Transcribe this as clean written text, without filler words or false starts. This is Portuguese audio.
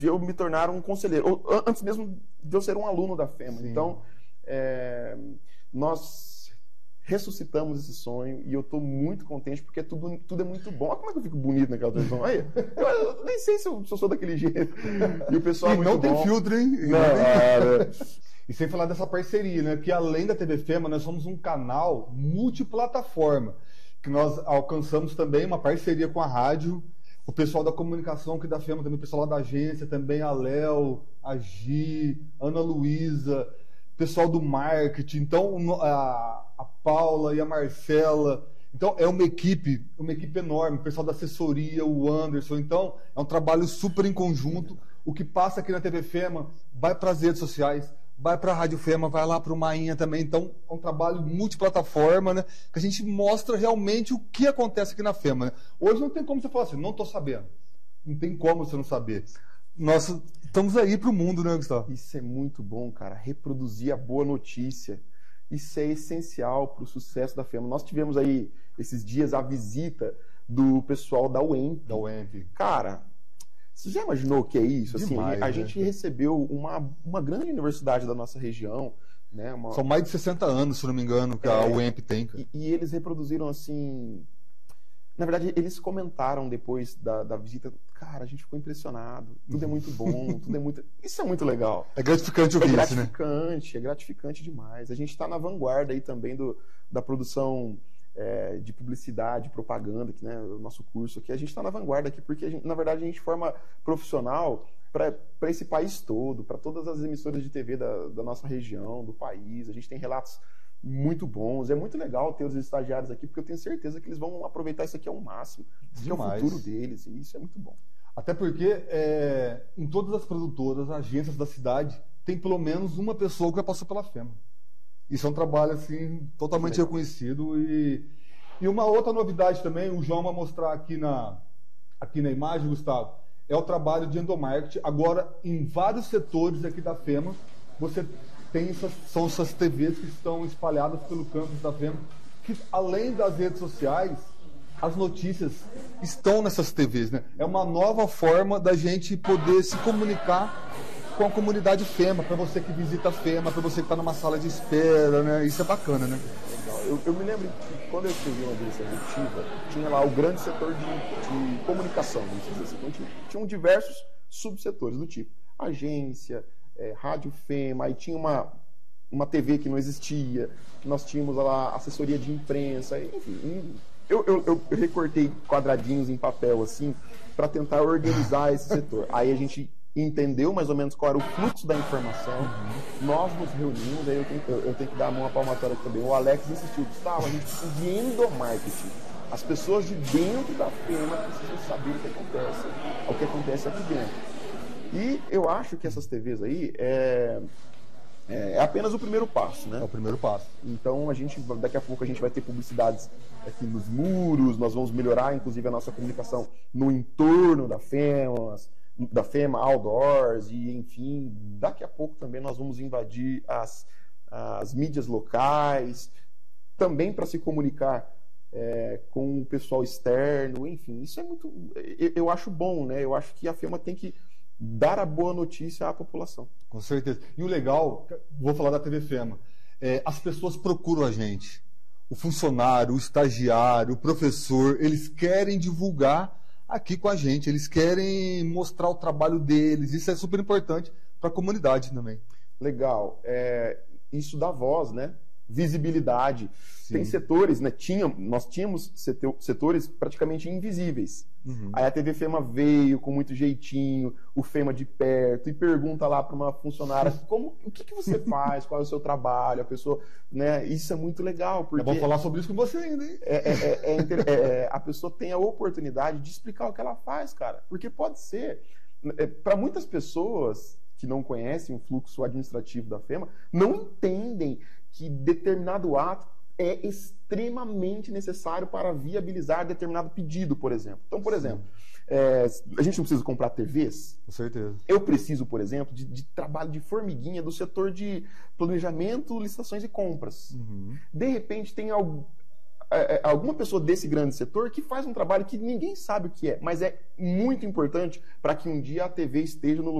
de eu me tornar um conselheiro, ou antes mesmo de eu ser um aluno da FEMA. Sim. Então, nós ressuscitamos esse sonho e eu estou muito contente porque tudo é muito bom. Olha como é que eu fico bonito naquela televisão. Aí, eu nem sei se eu sou daquele jeito. E o pessoal não tem filtro, hein? E sem falar dessa parceria, né? Que além da TV FEMA, nós somos um canal multiplataforma, que nós alcançamos também uma parceria com a rádio, o pessoal da comunicação aqui da FEMA, também o pessoal lá da agência, também a Léo, a Gi, Ana Luísa, pessoal do marketing, então a Paula e a Marcela. Então é uma equipe enorme, o pessoal da assessoria, o Anderson. Então é um trabalho super em conjunto. O que passa aqui na TV FEMA vai para as redes sociais, vai para a Rádio FEMA, vai lá para o Mainha também. Então é um trabalho multiplataforma, né? Que a gente mostra realmente o que acontece aqui na FEMA, né? Hoje não tem como você falar assim, não estou sabendo. Não tem como você não saber. Nós estamos aí para o mundo, né, Gustavo? Isso é muito bom, cara. Reproduzir a boa notícia. Isso é essencial para o sucesso da FEMA. Nós tivemos aí, esses dias, a visita do pessoal da UEMP. Da UEMP. Cara, você já imaginou o que é isso? Demais, assim, a gente recebeu uma grande universidade da nossa região. Né, São mais de 60 anos, se não me engano, que a UEMP tem. E eles reproduziram assim... Na verdade, eles comentaram depois da visita, cara, a gente ficou impressionado, tudo é muito bom, tudo é muito... Isso é muito legal. É gratificante ouvir isso, né? É gratificante demais. A gente está na vanguarda aí também da produção de publicidade, propaganda, que, né, o nosso curso aqui, a gente está na vanguarda aqui, porque, na verdade, a gente forma profissional para esse país todo, para todas as emissoras de TV da nossa região, do país. A gente tem relatos muito bons. É muito legal ter os estagiários aqui, porque eu tenho certeza que eles vão aproveitar isso aqui ao máximo. Isso é o futuro deles, e isso é muito bom. Até porque em todas as produtoras, agências da cidade, tem pelo menos uma pessoa que já passou pela FEMA. Isso é um trabalho assim totalmente reconhecido. E uma outra novidade também, o João vai mostrar aqui na imagem, Gustavo, é o trabalho de endomarketing. Agora, em vários setores aqui da FEMA, você são essas TVs que estão espalhadas pelo campus da FEMA, que além das redes sociais, as notícias estão nessas TVs, né? É uma nova forma da gente poder se comunicar com a comunidade FEMA, para você que visita a FEMA, para você que está numa sala de espera, né? Isso é bacana, né? Eu me lembro que quando eu escrevi uma vez executiva, tinha lá o grande setor de comunicação, vamos dizer assim. Então, tinham diversos subsetores do tipo agência, Rádio FEMA, aí tinha uma TV que não existia, nós tínhamos lá assessoria de imprensa, enfim. Eu recortei quadradinhos em papel assim para tentar organizar esse setor. Aí a gente entendeu mais ou menos qual era o fluxo da informação, nós nos reunimos, aí eu tenho que dar a mão à palmatória também. O Alex insistiu, Gustavo, a gente precisa de endomarketing. As pessoas de dentro da FEMA precisam saber o que acontece aqui dentro. E eu acho que essas TVs aí é apenas o primeiro passo, né? É o primeiro passo. Então daqui a pouco a gente vai ter publicidades aqui nos muros, nós vamos melhorar inclusive a nossa comunicação no entorno da FEMA, outdoors, e enfim, daqui a pouco também nós vamos invadir as mídias locais, também para se comunicar com o pessoal externo, enfim, isso é muito... Eu acho bom, né? Eu acho que a FEMA tem que dar a boa notícia à população. Com certeza. E o legal, vou falar da TV FEMA, as pessoas procuram a gente. O funcionário, o estagiário, o professor, eles querem divulgar aqui com a gente, eles querem mostrar o trabalho deles, isso é super importante para a comunidade também. Legal. Isso dá voz, né? Visibilidade. Sim. Tem setores, né? Nós tínhamos setores praticamente invisíveis. Aí a TV FEMA veio com muito jeitinho, o FEMA de perto, e pergunta lá para uma funcionária o que você faz, qual é o seu trabalho, a pessoa, né? Isso é muito legal. Porque vou falar sobre isso com você ainda, hein? A pessoa tem a oportunidade de explicar o que ela faz, cara. Porque pode ser, para muitas pessoas que não conhecem o fluxo administrativo da FEMA, não entendem que determinado ato é extremamente necessário para viabilizar determinado pedido, por exemplo. Então, por exemplo, a gente não precisa comprar TVs? Com certeza. Eu preciso, por exemplo, de trabalho de formiguinha do setor de planejamento, licitações e compras. De repente, tem alguma pessoa desse grande setor que faz um trabalho que ninguém sabe o que é, mas é muito importante para que um dia a TV esteja no